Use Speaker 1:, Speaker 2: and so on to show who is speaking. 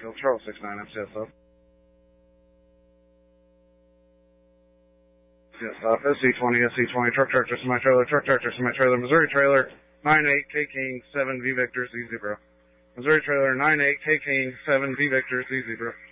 Speaker 1: Field, Charles 69, MCSO. Yes, SC20, SC20, truck tractor, semi-trailer, Missouri trailer, 98, K King, 7, V Victor, Z Zebra. Missouri trailer, 98, K King, 7, V Victor, Z Zebra.